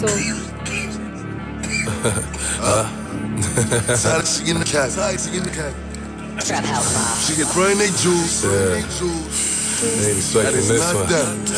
so. Tired of she in the cat. Trap House Mob. She get bring they juice. Yeah. They expecting this one.